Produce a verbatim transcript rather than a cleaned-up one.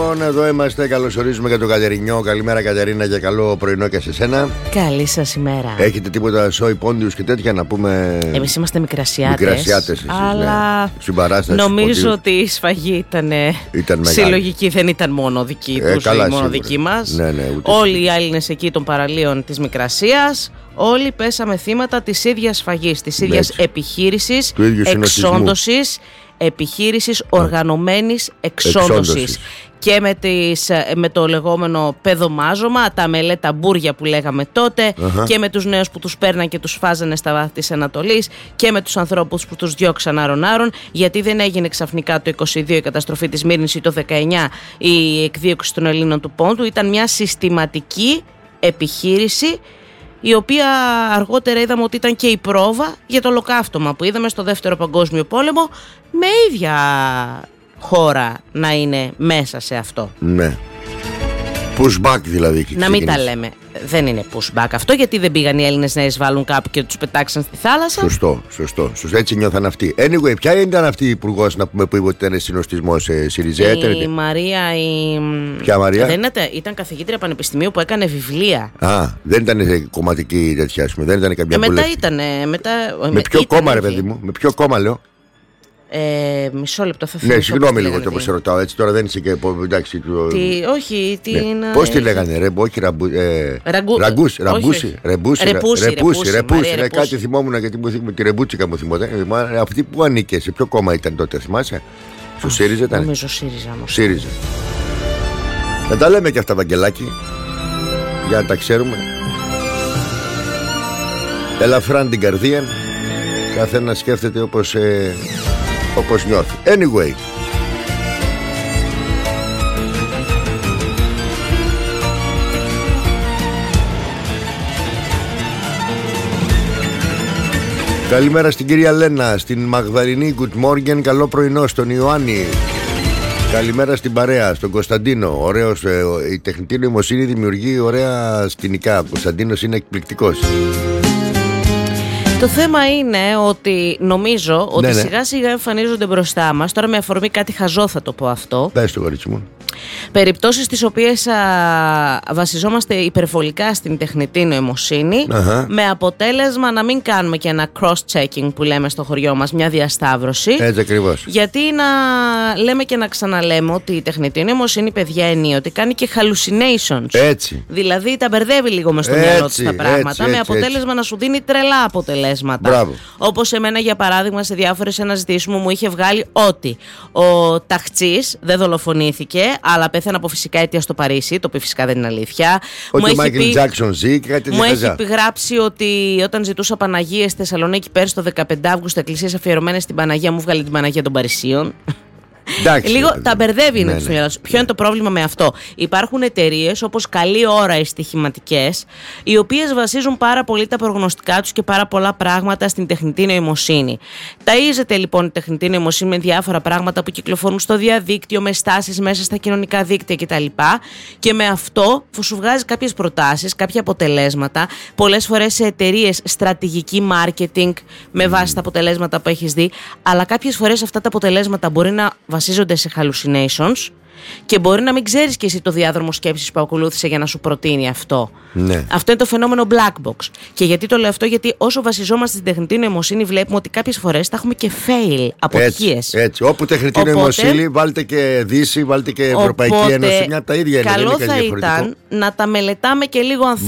Λοιπόν, εδώ είμαστε. Καλωσορίζουμε για τον Κατερινιό. Καλημέρα, Κατερίνα, και καλό πρωινό και σε σένα. Καλή σας ημέρα. Έχετε τίποτα σόι πόντιους και τέτοια να πούμε? Εμείς είμαστε μικρασιάτες. Μικρασιάτες εσείς, αλλά ναι. Συμπαράσταση. νομίζω ότι η σφαγή ήταν, ήταν συλλογική, δεν ήταν μόνο δική τους ε, ή μόνο σίγουρα. Δική μας. Ναι, ναι, όλοι οι Έλληνες εκεί των παραλίων της Μικρασίας, όλοι πέσαμε θύματα της ίδιας σφαγής, της ίδιας επιχείρησης εξόντωσης. Επιχείρησης οργανωμένης εξόντωσης. εξόντωσης και με, τις, με το λεγόμενο παιδομάζωμα, τα μελέτα μπούρια που λέγαμε τότε, uh-huh. και με τους νέους που τους παίρναν και τους φάζανε στα βάθη της Ανατολής, και με τους ανθρώπους που τους διώξαν άρον-άρον, γιατί δεν έγινε ξαφνικά το είκοσι δύο η καταστροφή της Μύρνης ή το δεκαεννιά η εκδίωξη των Ελλήνων του Πόντου. Ήταν μια συστηματική επιχείρηση, η οποία αργότερα είδαμε ότι ήταν και η πρόβα για το ολοκαύτωμα που είδαμε στο Δεύτερο Παγκόσμιο Πόλεμο, με ίδια χώρα να είναι μέσα σε αυτό. Ναι. Pushback δηλαδή. Να μην τα λέμε. Δεν είναι pushback αυτό, γιατί δεν πήγαν οι Έλληνες να εισβάλλουν κάπου και τους πετάξαν στη θάλασσα. Σωστό, σωστό. σωστό. Έτσι νιώθαν αυτοί. Anyway, ποια ήταν αυτή η υπουργός να πούμε που είπε ότι ήταν συνοστισμός ε, Σιριζέα? Η Μαρία. Η... Ποια Μαρία? Δεν ήταν, ήταν καθηγήτρια πανεπιστημίου που έκανε βιβλία. Α, δεν ήταν κομματική τέτοια, ας πούμε. Δεν ήταν καμιά ε, μετά βουλευτή. Ήταν. Μετά... Με ποιο ήταν, κόμμα, ρε παιδί μου? Με ποιο κόμμα, λέω? Ε, μισό λεπτό θα θυμηθώ. Ναι, συγγνώμη λίγο το που σε ρωτάω. Έτσι τώρα δεν είσαι και. Εντάξει, το... τι, όχι, τι ναι. είναι. Πώς τη λέγανε, ρε, όχι ραμπού. Ε... Ραγκού... Ραγκούση, ραμπούση. Ρεμπούση, ρεπούση, ρεπούση, ρεπούση. Ναι, κάτι θυμόμουν γιατί μου θυμόμουν τη ρεμπούτσικα μου θυμόταν. Αυτή που ανήκε, σε ποιο κόμμα ήταν τότε, θυμάσαι? Στο ΣΥΡΙΖΑ ήταν. Νομίζω ΣΥΡΙΖΑ όμως. ΣΥΡΙΖΑ. Να τα λέμε και αυτά, Βαγγελάκη, για να τα ξέρουμε. Ελαφράν την καρδία. Καθένα σκέφτεται όπως, ε, όπως νιώθει. Anyway. Καλημέρα στην κυρία Λένα, στην Μαγδαληνή, good morning, καλό πρωινό, στον Ιωάννη. Καλημέρα στην παρέα, στον Κωνσταντίνο. Ωραίος, ε, η τεχνητή νοημοσύνη δημιουργεί ωραία σκηνικά. Ο Κωνσταντίνος είναι εκπληκτικός. Το θέμα είναι ότι νομίζω ότι ναι, ναι. σιγά σιγά εμφανίζονται μπροστά μας, τώρα με αφορμή κάτι χαζό θα το πω αυτό. Πες το, κορίτσι μου. Περιπτώσεις στις οποίες α, βασιζόμαστε υπερβολικά στην τεχνητή νοημοσύνη, uh-huh. με αποτέλεσμα να μην κάνουμε και ένα cross-checking που λέμε στο χωριό μας, μια διασταύρωση. Έτσι ακριβώς. Γιατί να λέμε και να ξαναλέμε ότι η τεχνητή νοημοσύνη, παιδιά, ενίοτε κάνει και hallucinations. Έτσι. Δηλαδή τα μπερδεύει λίγο μες στο μυαλό της τα πράγματα, έτσι, με έτσι, αποτέλεσμα έτσι. Να σου δίνει τρελά αποτελέσματα. Μπράβο. Όπως εμένα, για παράδειγμα, σε διάφορες αναζητήσεις μου μου είχε βγάλει ότι ο Ταχτσής δεν δολοφονήθηκε, αλλά πέθανε από φυσικά αίτια στο Παρίσι, το οποίο φυσικά δεν είναι αλήθεια. Ότι ο Μάικλ Τζάκσον ζει και κάτι μου έχει επιγράψει ότι όταν ζητούσα Παναγίες στη Θεσσαλονίκη πέρσι το δεκαπέντε Αυγούστου, εκκλησίες αφιερωμένες στην Παναγία, μου βγάλει την Παναγία των Παρισίων. Εντάξει, λίγο τα μπερδεύει, είναι ναι, ναι. Ποιο ναι. είναι το πρόβλημα με αυτό? Υπάρχουν εταιρείες όπως Καλή Ώρα οι στοιχηματικές, οι οποίες βασίζουν πάρα πολύ τα προγνωστικά τους και πάρα πολλά πράγματα στην τεχνητή νοημοσύνη. Ταΐζεται λοιπόν η τεχνητή νοημοσύνη με διάφορα πράγματα που κυκλοφορούν στο διαδίκτυο, με στάσεις μέσα στα κοινωνικά δίκτυα κτλ. Και με αυτό σου βγάζει κάποιες προτάσεις, κάποια αποτελέσματα, πολλές φορές σε εταιρείες στρατηγική marketing με βάση mm. τα αποτελέσματα που έχεις δει, αλλά κάποιες φορές αυτά τα αποτελέσματα μπορεί να βασίζονται σε hallucinations και μπορεί να μην ξέρεις και εσύ το διάδρομο σκέψης που ακολούθησε για να σου προτείνει αυτό. Ναι. Αυτό είναι το φαινόμενο black box. Και γιατί το λέω αυτό? Γιατί όσο βασιζόμαστε στην τεχνητή νοημοσύνη, βλέπουμε ότι κάποιες φορές θα έχουμε και fail, αποτυχίες. Έτσι, έτσι. Όπου τεχνητή Οπότε, νοημοσύνη, βάλτε και Δύση, βάλτε και Ευρωπαϊκή Οπότε, Ένωση, μια από τα ίδια είναι. Καλό είναι θα ήταν να τα μελετάμε και λίγο